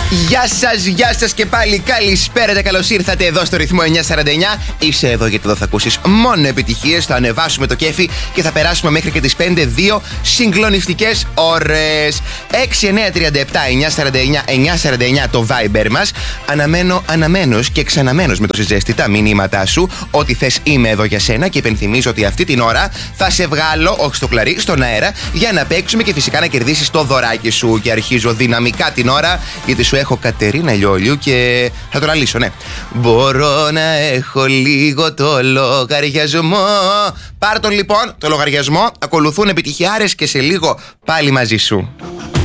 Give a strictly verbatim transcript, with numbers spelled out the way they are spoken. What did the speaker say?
Γεια σας, γεια σας και πάλι καλησπέρα και καλώς ήρθατε εδώ στο ρυθμό εννιακόσια σαράντα εννιά. Είσαι εδώ γιατί εδώ θα ακούσεις μόνο επιτυχίες, θα ανεβάσουμε το κέφι και θα περάσουμε μέχρι και τις πέντε, δύο συγκλονιστικές ώρες. έξι εννιά τριάντα επτά εννιακόσια σαράντα εννιά εννιακόσια σαράντα εννιά το Viber μας. Αναμένω, αναμένος και ξαναμένος με το ζέστη τα μηνύματά σου. Ό,τι θες είμαι εδώ για σένα και υπενθυμίζω ότι αυτή την ώρα θα σε βγάλω, όχι στο κλαρί, στον αέρα για να παίξουμε και φυσικά να κερδίσεις το δωράκι σου. Και αρχίζω δυναμικά την ώρα γιατί σου έχω Κατερίνα Λιόλιου και θα το λαλήσω, ναι. Μπορώ να έχω λίγο το λογαριασμό. Πάρ' τον λοιπόν, το λογαριασμό. Ακολουθούν επιτυχιάρες και σε λίγο πάλι μαζί σου.